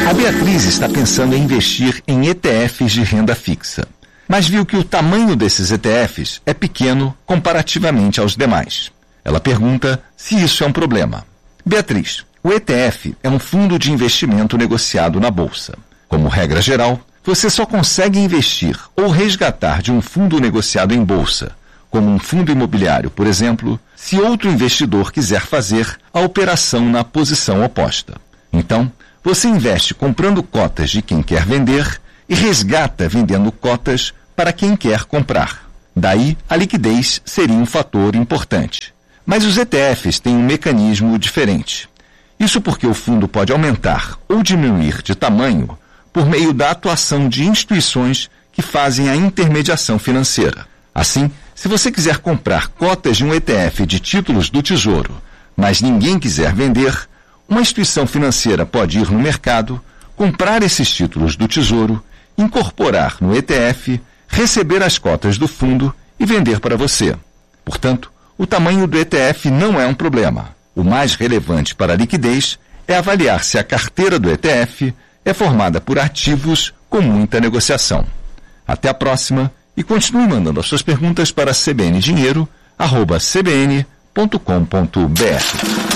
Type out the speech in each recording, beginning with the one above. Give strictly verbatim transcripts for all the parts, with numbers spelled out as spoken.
A Beatriz está pensando em investir em E T Fs de renda fixa, mas viu que o tamanho desses E T Fs é pequeno comparativamente aos demais. Ela pergunta se isso é um problema. Beatriz, o E T F é um fundo de investimento negociado na Bolsa. Como regra geral, você só consegue investir ou resgatar de um fundo negociado em Bolsa, como um fundo imobiliário, por exemplo, se outro investidor quiser fazer a operação na posição oposta. Então, você investe comprando cotas de quem quer vender e resgata vendendo cotas para quem quer comprar. Daí, a liquidez seria um fator importante. Mas os E T Fs têm um mecanismo diferente. Isso porque o fundo pode aumentar ou diminuir de tamanho por meio da atuação de instituições que fazem a intermediação financeira. Assim, se você quiser comprar cotas de um E T F de títulos do Tesouro, mas ninguém quiser vender, uma instituição financeira pode ir no mercado, comprar esses títulos do Tesouro, incorporar no E T F, receber as cotas do fundo e vender para você. Portanto, o tamanho do E T F não é um problema. O mais relevante para a liquidez é avaliar se a carteira do E T F é formada por ativos com muita negociação. Até a próxima e continue mandando as suas perguntas para c b n dinheiro arroba c b n ponto com ponto b r.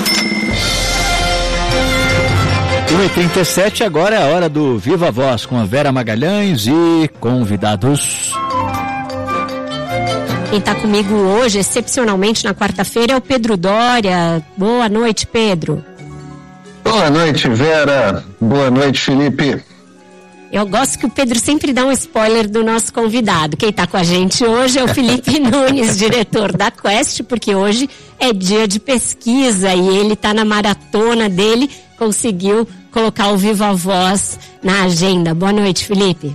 um e trinta e sete, agora é a hora do Viva Voz com a Vera Magalhães e convidados. Quem está comigo hoje, excepcionalmente na quarta-feira, é o Pedro Doria. Boa noite, Pedro. Boa noite, Vera. Boa noite, Felipe. Eu gosto que o Pedro sempre dá um spoiler do nosso convidado. Quem está com a gente hoje é o Felipe Nunes, diretor da Quest, porque hoje é dia de pesquisa e ele está na maratona dele, conseguiu colocar o Viva Voz na agenda. Boa noite, Felipe.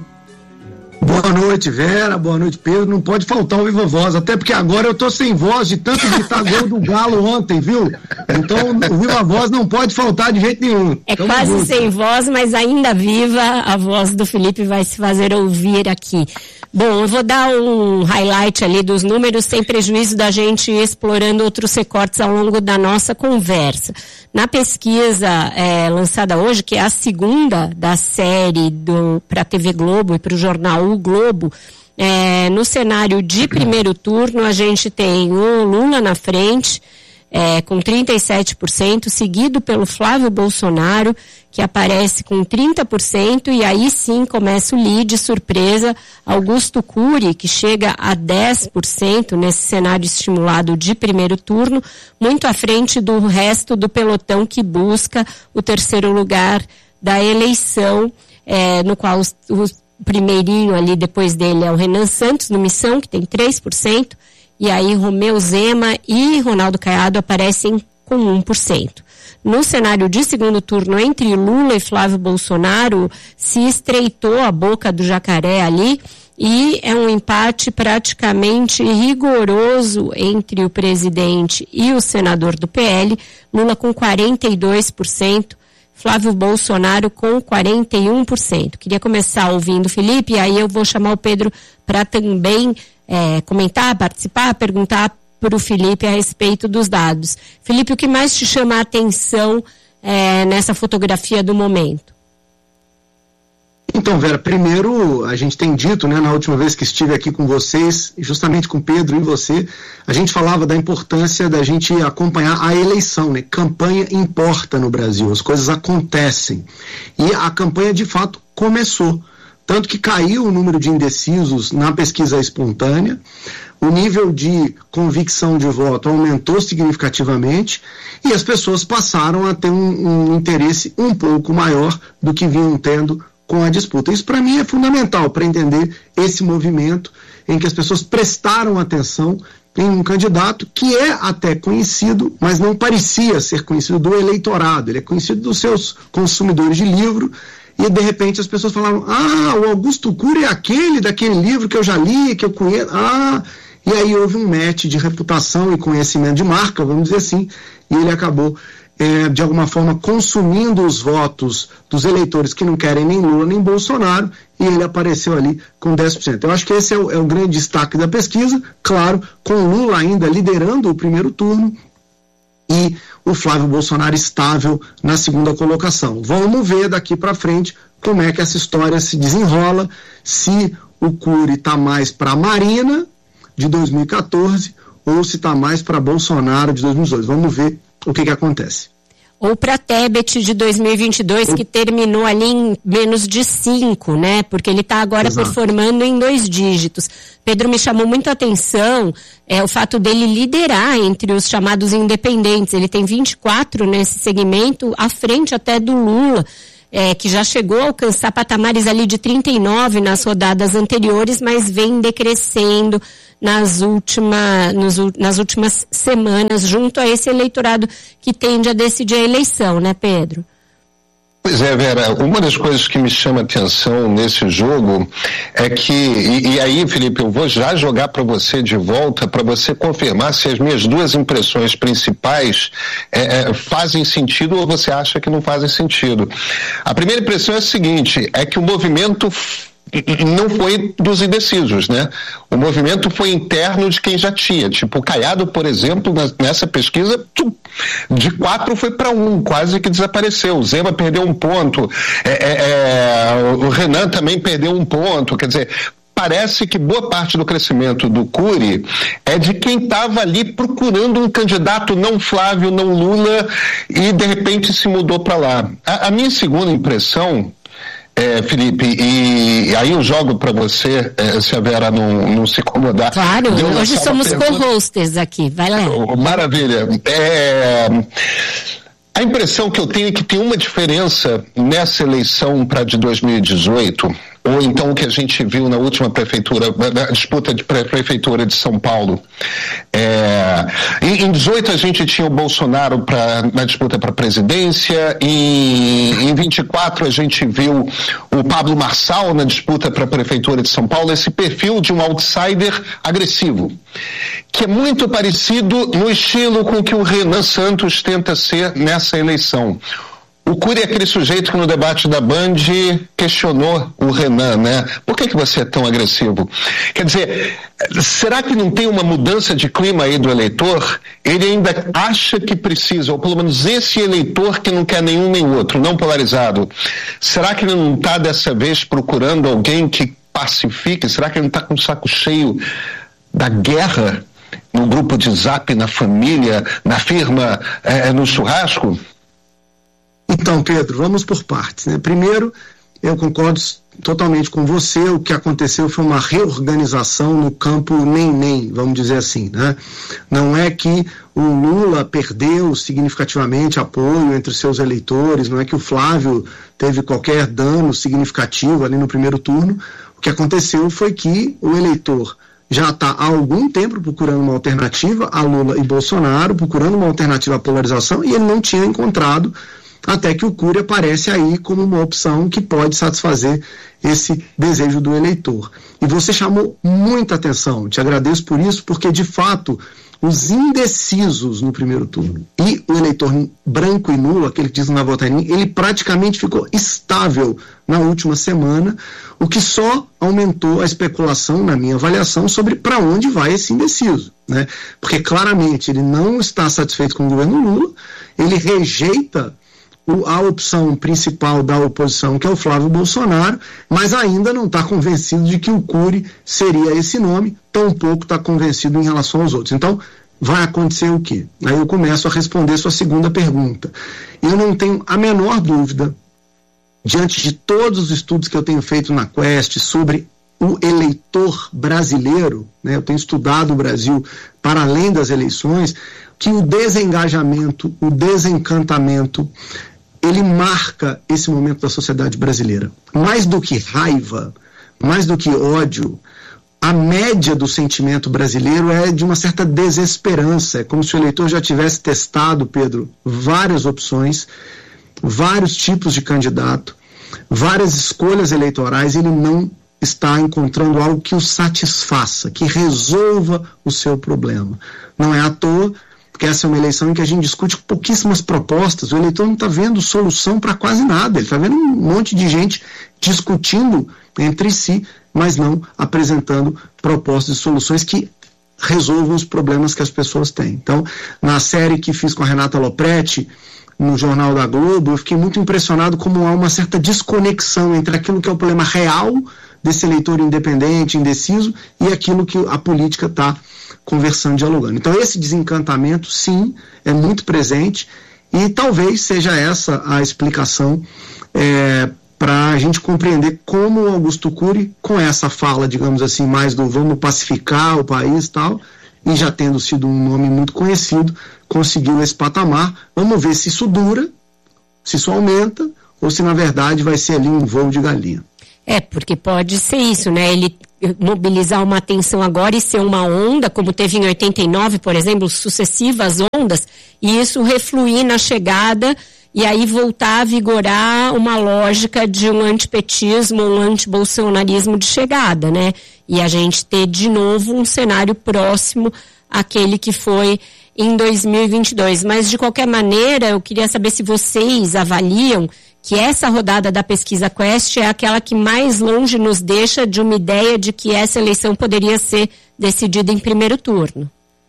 Boa noite, Vera. Boa noite, Pedro. Não pode faltar o Viva Voz, até porque agora eu tô sem voz de tanto gritar gol do Galo ontem, viu? Então o Viva Voz não pode faltar de jeito nenhum. É Tamo quase junto. sem voz, mas ainda viva, a voz do Felipe vai se fazer ouvir aqui. Bom, eu vou dar um highlight ali dos números, sem prejuízo da gente ir explorando outros recortes ao longo da nossa conversa. Na pesquisa é, lançada hoje, que é a segunda da série para a T V Globo e para o jornal O Globo, é, no cenário de primeiro turno a gente tem o Lula na frente, é, com trinta e sete por cento, seguido pelo Flávio Bolsonaro, que aparece com trinta por cento, e aí sim começa o lead, surpresa, Augusto Cury, que chega a dez por cento nesse cenário estimulado de primeiro turno, muito à frente do resto do pelotão que busca o terceiro lugar da eleição, é, no qual os, os primeirinho ali depois dele é o Renan Santos, no Missão, que tem três por cento, e aí Romeu Zema e Ronaldo Caiado aparecem com um por cento. No cenário de segundo turno, entre Lula e Flávio Bolsonaro, se estreitou a boca do jacaré ali, e é um empate praticamente rigoroso entre o presidente e o senador do P L, Lula com quarenta e dois por cento, Flávio Bolsonaro com quarenta e um por cento. Queria começar ouvindo o Felipe, e aí eu vou chamar o Pedro para também é, comentar, participar, perguntar para o Felipe a respeito dos dados. Felipe, o que mais te chama a atenção é, nessa fotografia do momento? Então, Vera, primeiro a gente tem dito, né, na última vez que estive aqui com vocês, justamente com o Pedro e você, a gente falava da importância da gente acompanhar a eleição, né? Campanha importa no Brasil, as coisas acontecem. E a campanha, de fato, começou. Tanto que caiu o número de indecisos na pesquisa espontânea, o nível de convicção de voto aumentou significativamente e as pessoas passaram a ter um, um interesse um pouco maior do que vinham tendo com a disputa. Isso para mim é fundamental para entender esse movimento em que as pessoas prestaram atenção em um candidato que é até conhecido, mas não parecia ser conhecido do eleitorado, ele é conhecido dos seus consumidores de livro. E de repente as pessoas falaram, ah, o Augusto Cury é aquele daquele livro que eu já li, que eu conheço, ah, e aí houve um match de reputação e conhecimento de marca, vamos dizer assim, e ele acabou, é, de alguma forma, consumindo os votos dos eleitores que não querem nem Lula nem Bolsonaro, e ele apareceu ali com dez por cento. Eu acho que esse é o, é o grande destaque da pesquisa, claro, com Lula ainda liderando o primeiro turno, e o Flávio Bolsonaro estável na segunda colocação. Vamos ver daqui para frente como é que essa história se desenrola, se o Cury está mais para a Marina de dois mil e quatorze ou se está mais para Bolsonaro de dois mil e dezoito. Vamos ver o que, que acontece. Ou para Tebet de dois mil e vinte e dois, que terminou ali em menos de cinco, né? Porque ele está agora Exato. performando em dois dígitos. Pedro, me chamou muito a atenção é, o fato dele liderar entre os chamados independentes. Ele tem vinte e quatro nesse segmento, à frente até do Lula, é, que já chegou a alcançar patamares ali de trinta e nove nas rodadas anteriores, mas vem decrescendo nas, última, nos, nas últimas semanas, junto a esse eleitorado que tende a decidir a eleição, né, Pedro? Pois é, Vera, uma das coisas que me chama atenção nesse jogo é que, e, e aí, Felipe, eu vou já jogar para você de volta, para você confirmar se as minhas duas impressões principais é, é, fazem sentido ou você acha que não fazem sentido. A primeira impressão é a seguinte, é que o movimento não foi dos indecisos, né? O movimento foi interno de quem já tinha. Tipo, o Caiado, por exemplo, nessa pesquisa, de quatro foi para um, quase que desapareceu. O Zema perdeu um ponto, é, é, o Renan também perdeu um ponto. Quer dizer, parece que boa parte do crescimento do Cury é de quem estava ali procurando um candidato não Flávio, não Lula, e de repente se mudou para lá. A, a minha segunda impressão, É, Felipe, e, e aí eu jogo para você, é, se a Vera não, não se incomodar. Claro, hoje somos co-hosters aqui, vai lá. Oh, maravilha. É, a impressão que eu tenho é que tem uma diferença nessa eleição para de dois mil e dezoito, ou então o que a gente viu na última prefeitura, na disputa de prefeitura de São Paulo. É, em, em dezoito a gente tinha o Bolsonaro pra, na disputa para a presidência, e em vinte e quatro a gente viu o Pablo Marçal na disputa para a prefeitura de São Paulo, esse perfil de um outsider agressivo, que é muito parecido no estilo com que o Renan Santos tenta ser nessa eleição. O Cury é aquele sujeito que no debate da Band questionou o Renan, né? Por que que você é tão agressivo? Quer dizer, será que não tem uma mudança de clima aí do eleitor? Ele ainda acha que precisa, ou pelo menos esse eleitor que não quer nenhum nem outro, não polarizado. Será que ele não está dessa vez procurando alguém que pacifique? Será que ele não está com o saco cheio da guerra no grupo de zap, na família, na firma, é, no churrasco? Então, Pedro, vamos por partes, né? Primeiro, eu concordo totalmente com você, o que aconteceu foi uma reorganização no campo nem-nem, vamos dizer assim, né? Não é que o Lula perdeu significativamente apoio entre seus eleitores, não é que o Flávio teve qualquer dano significativo ali no primeiro turno. O que aconteceu foi que o eleitor já está há algum tempo procurando uma alternativa a Lula e Bolsonaro, procurando uma alternativa à polarização, e ele não tinha encontrado, até que o Cury aparece aí como uma opção que pode satisfazer esse desejo do eleitor. E você chamou muita atenção, te agradeço por isso, porque de fato os indecisos no primeiro turno e o eleitor branco e nulo, aquele que diz não vai votar em mim, ele praticamente ficou estável na última semana, o que só aumentou a especulação, na minha avaliação, sobre para onde vai esse indeciso, né? Porque claramente ele não está satisfeito com o governo Lula, ele rejeita a opção principal da oposição, que é o Flávio Bolsonaro, mas ainda não está convencido de que o Cury seria esse nome, tampouco está convencido em relação aos outros. Então, vai acontecer o quê? Aí eu começo a responder sua segunda pergunta. Eu não tenho a menor dúvida, diante de todos os estudos que eu tenho feito na Quest sobre o eleitor brasileiro, né, eu tenho estudado o Brasil para além das eleições, que o desengajamento, o desencantamento, ele marca esse momento da sociedade brasileira. Mais do que raiva, mais do que ódio, a média do sentimento brasileiro é de uma certa desesperança. É como se o eleitor já tivesse testado, Pedro, várias opções, vários tipos de candidato, várias escolhas eleitorais, e ele não está encontrando algo que o satisfaça, que resolva o seu problema. Não é à toa, porque essa é uma eleição em que a gente discute pouquíssimas propostas, o eleitor não está vendo solução para quase nada, ele está vendo um monte de gente discutindo entre si, mas não apresentando propostas e soluções que resolvam os problemas que as pessoas têm. Então, na série que fiz com a Renata Lopretti, no Jornal da Globo, eu fiquei muito impressionado como há uma certa desconexão entre aquilo que é o problema real desse eleitor independente, indeciso, e aquilo que a política está conversando, dialogando. Então, esse desencantamento, sim, é muito presente, e talvez seja essa a explicação é, para a gente compreender como o Augusto Cury, com essa fala, digamos assim, mais do vamos pacificar o país e tal, e já tendo sido um nome muito conhecido, conseguiu esse patamar. Vamos ver se isso dura, se isso aumenta, ou se na verdade vai ser ali um voo de galinha. É, porque pode ser isso, né? Ele mobilizar uma atenção agora e ser uma onda, como teve em oitenta e nove, por exemplo, sucessivas ondas, e isso refluir na chegada e aí voltar a vigorar uma lógica de um antipetismo, um antibolsonarismo de chegada, né? E a gente ter de novo um cenário próximo àquele que foi em dois mil e vinte e dois. Mas, de qualquer maneira, eu queria saber se vocês avaliam que essa rodada da pesquisa Quest é aquela que mais longe nos deixa de uma ideia de que essa eleição poderia ser decidida em primeiro turno.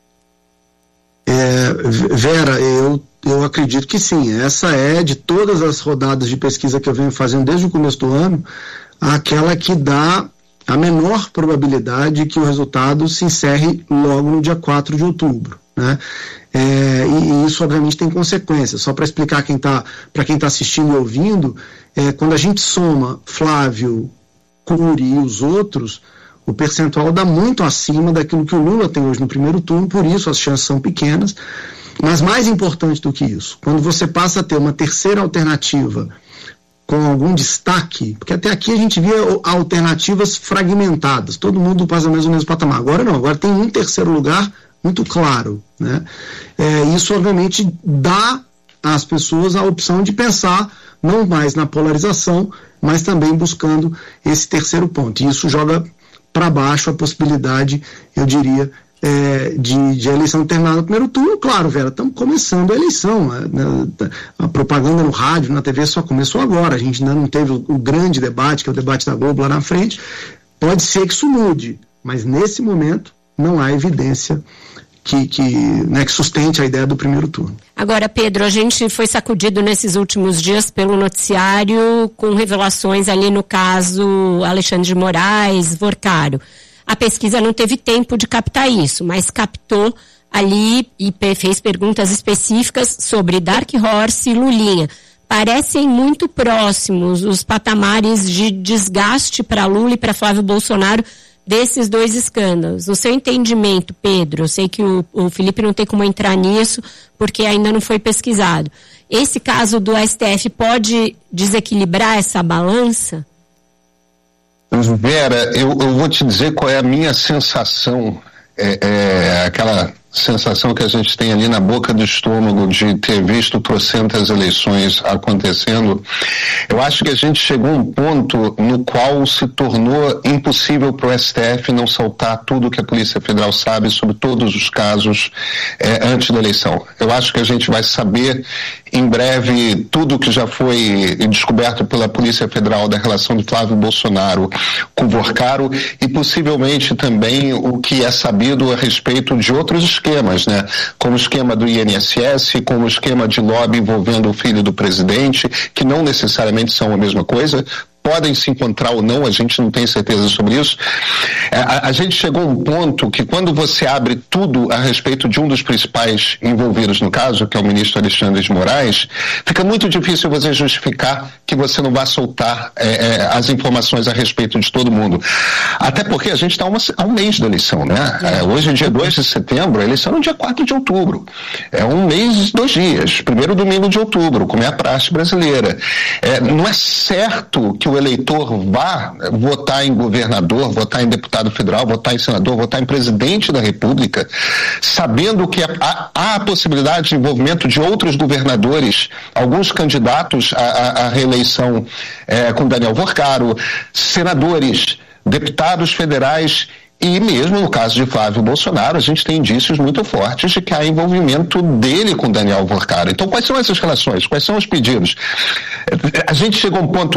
É, Vera, eu, eu acredito que sim. Essa é, de todas as rodadas de pesquisa que eu venho fazendo desde o começo do ano, aquela que dá a menor probabilidade que o resultado se encerre logo no dia quatro de outubro, né? É, e, e isso obviamente tem consequências. Só para explicar quem tá, para quem está assistindo e ouvindo, é, quando a gente soma Flávio, Cury e os outros, o percentual dá muito acima daquilo que o Lula tem hoje no primeiro turno, por isso as chances são pequenas. Mas mais importante do que isso, quando você passa a ter uma terceira alternativa com algum destaque, porque até aqui a gente via alternativas fragmentadas, todo mundo passa mais ou menos patamar. Agora não, agora tem um terceiro lugar muito claro, né? É, isso obviamente dá às pessoas a opção de pensar não mais na polarização, mas também buscando esse terceiro ponto. E isso joga para baixo a possibilidade, eu diria, é, de, de a eleição terminar no primeiro turno. Claro, Vera, estamos começando a eleição. A, a propaganda no rádio, na T V só começou agora. A gente ainda não teve o, o grande debate, que é o debate da Globo lá na frente. Pode ser que isso mude, mas nesse momento não há evidência que, que, né, que sustente a ideia do primeiro turno. Agora, Pedro, a gente foi sacudido nesses últimos dias pelo noticiário com revelações ali no caso Alexandre de Moraes, Vorcaro. A pesquisa não teve tempo de captar isso, mas captou ali e fez perguntas específicas sobre Dark Horse e Lulinha. Parecem muito próximos os patamares de desgaste para Lula e para Flávio Bolsonaro desses dois escândalos. No seu entendimento, Pedro, eu sei que o, o Felipe não tem como entrar nisso porque ainda não foi pesquisado. Esse caso do S T F pode desequilibrar essa balança? Vera, eu, eu vou te dizer qual é a minha sensação, é, é aquela sensação que a gente tem ali na boca do estômago de ter visto trocentas eleições acontecendo. Eu acho que a gente chegou a um ponto no qual se tornou impossível para o S T F não soltar tudo que a Polícia Federal sabe sobre todos os casos é, antes da eleição. Eu acho que a gente vai saber em breve tudo que já foi descoberto pela Polícia Federal da relação de Flávio Bolsonaro com Vorcaro e possivelmente também o que é sabido a respeito de outros esquemas, né? Como o esquema do I N S S, como o esquema de lobby envolvendo o filho do presidente, que não necessariamente são a mesma coisa, podem se encontrar ou não, a gente não tem certeza sobre isso. A, a gente chegou a um ponto que quando você abre tudo a respeito de um dos principais envolvidos no caso, que é o ministro Alexandre de Moraes, fica muito difícil você justificar que você não vai soltar é, é, as informações a respeito de todo mundo. Até porque a gente está a um mês da eleição, né? É, hoje é dia dois de setembro, a eleição é no dia quatro de outubro. É um mês e dois dias, primeiro domingo de outubro, como é a praxe brasileira. É, não é certo que o eleitor vá votar em governador, votar em deputado federal, votar em senador, votar em presidente da República, sabendo que há, há a possibilidade de envolvimento de outros governadores, alguns candidatos à, à reeleição é, com Daniel Vorcaro, senadores, deputados federais. E mesmo no caso de Flávio Bolsonaro, a gente tem indícios muito fortes de que há envolvimento dele com Daniel Vorcaro. Então, quais são essas relações? Quais são os pedidos? A gente chegou a um ponto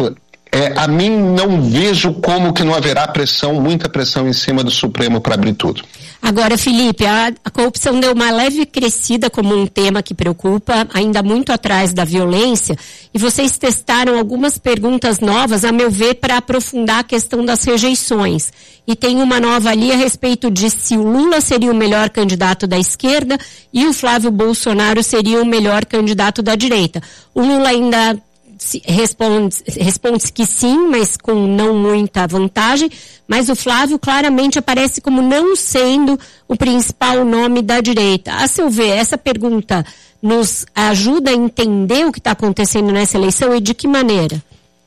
É, a mim não vejo como que não haverá pressão, muita pressão em cima do Supremo para abrir tudo. Agora, Felipe, a, a corrupção deu uma leve crescida como um tema que preocupa, ainda muito atrás da violência, e vocês testaram algumas perguntas novas, a meu ver, para aprofundar a questão das rejeições. E tem uma nova ali a respeito de se o Lula seria o melhor candidato da esquerda e o Flávio Bolsonaro seria o melhor candidato da direita. O Lula ainda responde, responde que sim, mas com não muita vantagem, mas o Flávio claramente aparece como não sendo o principal nome da direita. A seu ver, essa pergunta nos ajuda a entender o que está acontecendo nessa eleição e de que maneira?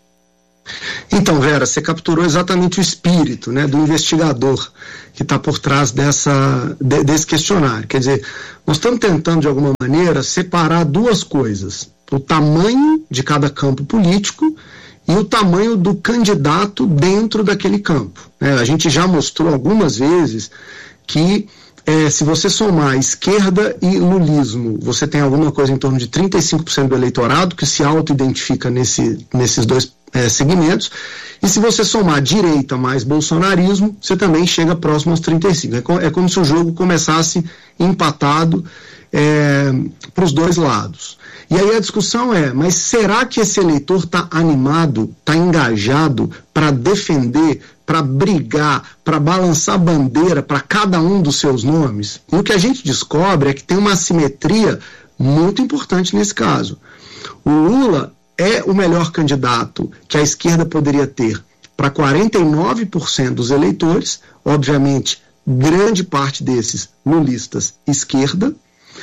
Então, Vera, você capturou exatamente o espírito, né, do investigador que está por trás dessa, de, desse questionário. Quer dizer, nós estamos tentando, de alguma maneira, separar duas coisas: o tamanho de cada campo político e o tamanho do candidato dentro daquele campo. É, a gente já mostrou algumas vezes que é, se você somar esquerda e lulismo, você tem alguma coisa em torno de trinta e cinco por cento do eleitorado que se auto-identifica nesse, nesses dois é, segmentos, e se você somar direita mais bolsonarismo, você também chega próximo aos trinta e cinco por cento. É, é como se o jogo começasse empatado é, para os dois lados. E aí a discussão é, mas será que esse eleitor está animado, está engajado para defender, para brigar, para balançar bandeira para cada um dos seus nomes? E o que a gente descobre é que tem uma assimetria muito importante nesse caso. O Lula é o melhor candidato que a esquerda poderia ter para quarenta e nove por cento dos eleitores, obviamente grande parte desses lulistas esquerda.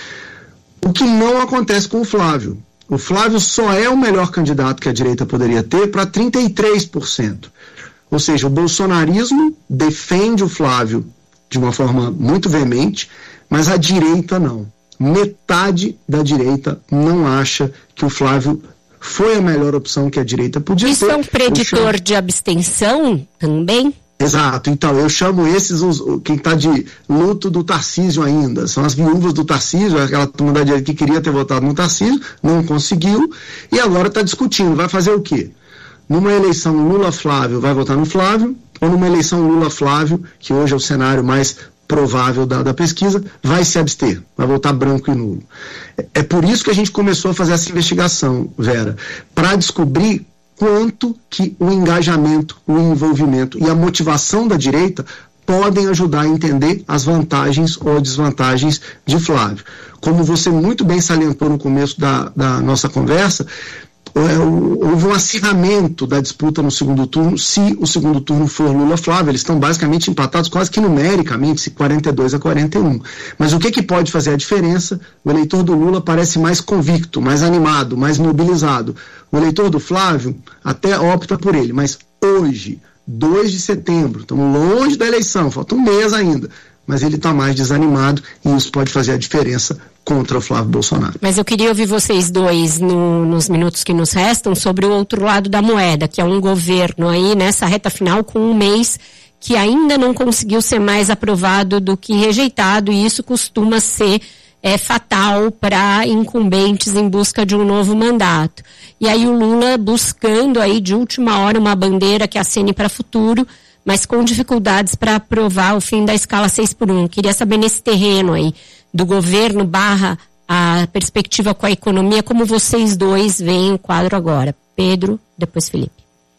O que não acontece com o Flávio. O Flávio só é o melhor candidato que a direita poderia ter para trinta e três por cento. Ou seja, o bolsonarismo defende o Flávio de uma forma muito veemente, mas a direita não. Metade da direita não acha que o Flávio foi a melhor opção que a direita podia Isso ter. Isso é um preditor chamo... de abstenção também? Exato, então eu chamo esses os, quem está de luto do Tarcísio ainda, são as viúvas do Tarcísio, aquela turma da direita que queria ter votado no Tarcísio, não conseguiu, e agora está discutindo, vai fazer o quê? Numa eleição Lula-Flávio vai votar no Flávio, ou numa eleição Lula-Flávio, que hoje é o cenário mais provável da, da pesquisa, vai se abster, vai votar branco e nulo. É, é por isso que a gente começou a fazer essa investigação, Vera, para descobrir quanto que o engajamento, o envolvimento e a motivação da direita podem ajudar a entender as vantagens ou desvantagens de Flávio. Como você muito bem salientou no começo da, da nossa conversa, houve um acirramento da disputa no segundo turno, se o segundo turno for Lula-Flávio. Eles estão basicamente empatados quase que numericamente, quarenta e dois a quarenta e um. Mas o que, que pode fazer a diferença? O eleitor do Lula parece mais convicto, mais animado, mais mobilizado. O eleitor do Flávio até opta por ele, mas hoje, dois de setembro, estamos longe da eleição, falta um mês ainda, mas ele está mais desanimado e isso pode fazer a diferença contra o Flávio Bolsonaro. Mas eu queria ouvir vocês dois no, nos minutos que nos restam sobre o outro lado da moeda, que é um governo aí nessa reta final com um mês que ainda não conseguiu ser mais aprovado do que rejeitado, e isso costuma ser é, fatal para incumbentes em busca de um novo mandato. E aí o Lula buscando aí de última hora uma bandeira que acene para futuro, mas com dificuldades para aprovar o fim da escala seis por um. Queria saber nesse terreno aí do governo barra a perspectiva com a economia, como vocês dois veem o quadro agora. Pedro, depois Felipe.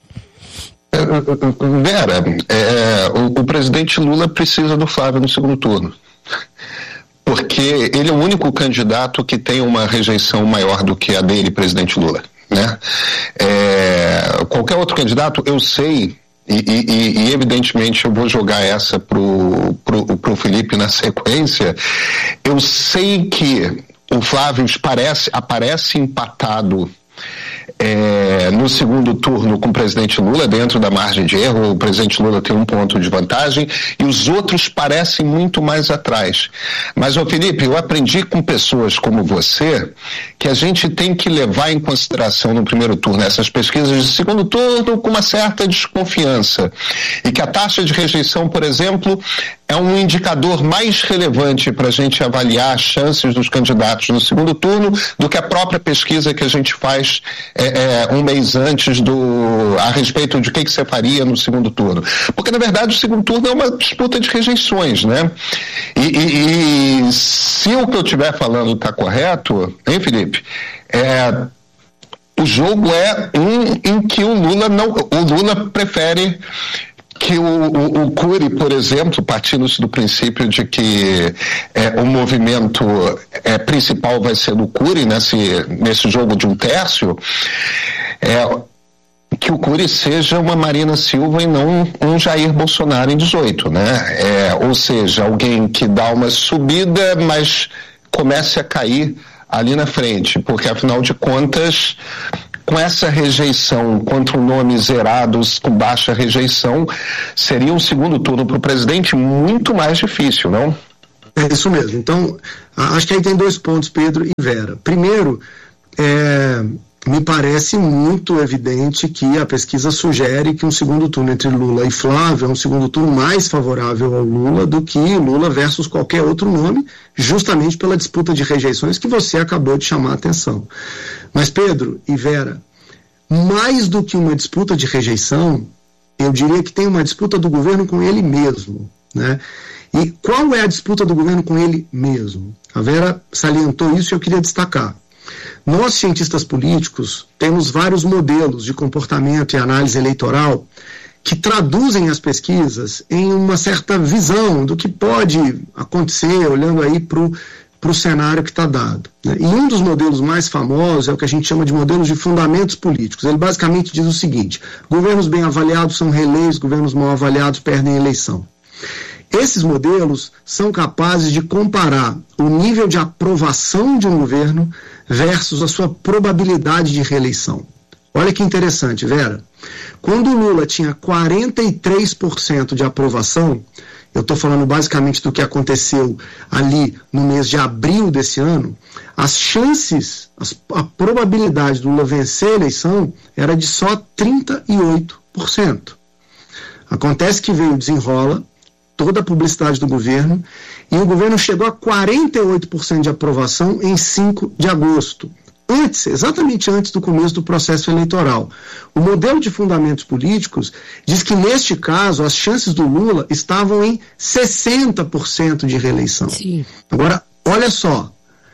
Vera, é, o, o presidente Lula precisa do Flávio no segundo turno, porque ele é o único candidato que tem uma rejeição maior do que a dele, presidente Lula, né? É, qualquer outro candidato, eu sei, e, e, e evidentemente eu vou jogar essa pro, pro, pro Felipe na sequência, eu sei que o Flávio parece, aparece empatado É, no segundo turno com o presidente Lula, dentro da margem de erro. O presidente Lula tem um ponto de vantagem e os outros parecem muito mais atrás. Mas, ô Felipe, eu aprendi com pessoas como você que a gente tem que levar em consideração no primeiro turno essas pesquisas de segundo turno com uma certa desconfiança, e que a taxa de rejeição, por exemplo, é um indicador mais relevante para a gente avaliar as chances dos candidatos no segundo turno do que a própria pesquisa que a gente faz é, é, um mês antes do, a respeito de o que, que você faria no segundo turno. Porque, na verdade, o segundo turno é uma disputa de rejeições, né? E, e, e se o que eu estiver falando está correto, hein, Felipe? É, o jogo é um em que o Lula não, o Lula prefere que o, o, o Cury, por exemplo, partindo-se do princípio de que é, o movimento é, principal vai ser do Cury nesse, nesse jogo de um tércio, é, que o Cury seja uma Marina Silva e não um Jair Bolsonaro em dezoito, né? É, ou seja, alguém que dá uma subida, mas comece a cair ali na frente, porque afinal de contas, com essa rejeição contra nomes zerados com baixa rejeição, seria um segundo turno para o presidente muito mais difícil, não? É isso mesmo. Então, acho que aí tem dois pontos, Pedro e Vera. Primeiro, é, me parece muito evidente que a pesquisa sugere que um segundo turno entre Lula e Flávio é um segundo turno mais favorável ao Lula do que Lula versus qualquer outro nome, justamente pela disputa de rejeições que você acabou de chamar a atenção. Mas, Pedro e Vera, mais do que uma disputa de rejeição, eu diria que tem uma disputa do governo com ele mesmo, né? E qual é a disputa do governo com ele mesmo? A Vera salientou isso e eu queria destacar. Nós, cientistas políticos, temos vários modelos de comportamento e análise eleitoral que traduzem as pesquisas em uma certa visão do que pode acontecer, olhando aí para o para o cenário que está dado. Né? E um dos modelos mais famosos é o que a gente chama de modelos de fundamentos políticos. Ele basicamente diz o seguinte: governos bem avaliados são reeleitos, governos mal avaliados perdem a eleição. Esses modelos são capazes de comparar o nível de aprovação de um governo versus a sua probabilidade de reeleição. Olha que interessante, Vera. Quando o Lula tinha quarenta e três por cento de aprovação, eu estou falando basicamente do que aconteceu ali no mês de abril desse ano, as chances, as, a probabilidade do Lula vencer a eleição era de só trinta e oito por cento. Acontece que veio o desenrola, toda a publicidade do governo, e o governo chegou a quarenta e oito por cento de aprovação em cinco de agosto. Antes, exatamente antes do começo do processo eleitoral. O modelo de fundamentos políticos diz que, neste caso, as chances do Lula estavam em sessenta por cento de reeleição. Sim. Agora, olha só,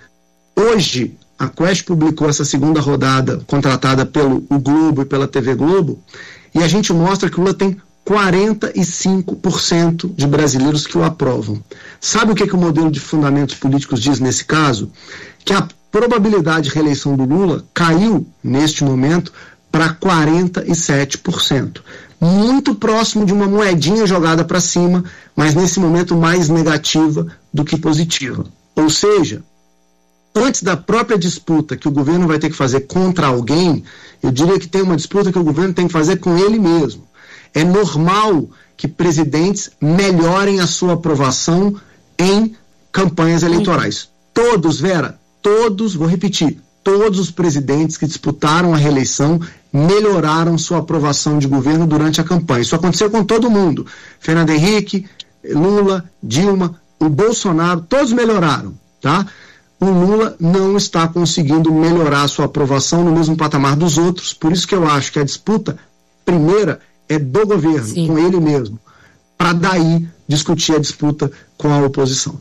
hoje a Quest publicou essa segunda rodada contratada pelo o Globo e pela T V Globo, e a gente mostra que o Lula tem quarenta e cinco por cento de brasileiros que o aprovam. Sabe o que, que o modelo de fundamentos políticos diz nesse caso? Que a probabilidade de reeleição do Lula caiu, neste momento, para quarenta e sete por cento. Muito próximo de uma moedinha jogada para cima, mas nesse momento mais negativa do que positiva. Ou seja, antes da própria disputa que o governo vai ter que fazer contra alguém, eu diria que tem uma disputa que o governo tem que fazer com ele mesmo. É normal que presidentes melhorem a sua aprovação em campanhas eleitorais. Todos, Vera, todos, vou repetir, todos os presidentes que disputaram a reeleição melhoraram sua aprovação de governo durante a campanha. Isso aconteceu com todo mundo. Fernando Henrique, Lula, Dilma, o Bolsonaro, todos melhoraram, tá? O Lula não está conseguindo melhorar a sua aprovação no mesmo patamar dos outros, por isso que eu acho que a disputa primeira é do governo, Sim. com ele mesmo, para daí discutir a disputa com a oposição.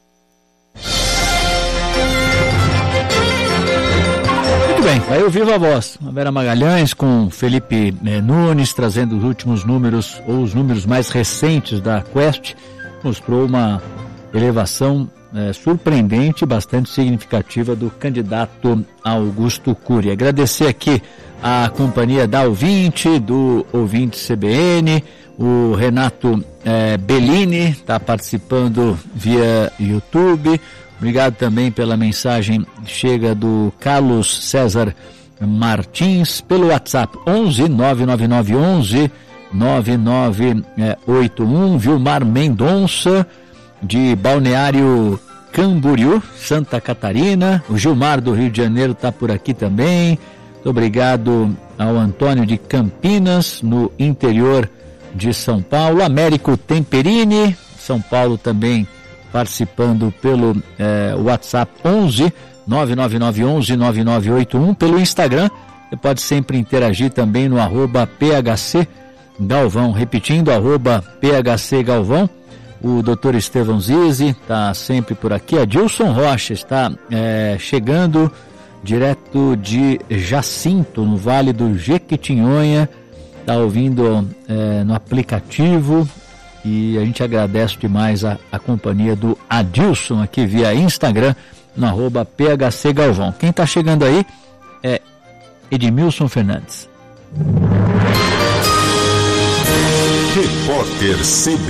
Muito bem, aí eu Viva a Voz, a Vera Magalhães com Felipe eh, Nunes, trazendo os últimos números, ou os números mais recentes da Quest, mostrou uma elevação eh, surpreendente e bastante significativa do candidato Augusto Cury. Agradecer aqui a companhia da ouvinte, do ouvinte C B N, o Renato eh, Bellini está participando via YouTube. Obrigado também pela mensagem chega do Carlos César Martins pelo WhatsApp onze nove nove nove onze nove nove oito um. Vilmar Mendonça de Balneário Camboriú, Santa Catarina. O Gilmar do Rio de Janeiro está por aqui também. Muito obrigado ao Antônio de Campinas, no interior de São Paulo. Américo Temperini São Paulo também participando pelo eh, WhatsApp onze nove nove nove onze nove nove oito um, pelo Instagram. Você pode sempre interagir também no arroba P H C Galvão, repetindo, arroba P H C Galvão. O doutor Estevão Zizi está sempre por aqui. A Dilson Rocha está é, chegando direto de Jacinto, no Vale do Jequitinhonha. Está ouvindo é, no aplicativo e a gente agradece demais a, a companhia do Adilson aqui via Instagram, no arroba P H C Galvão. Quem está chegando aí é Edmilson Fernandes. Repórter C B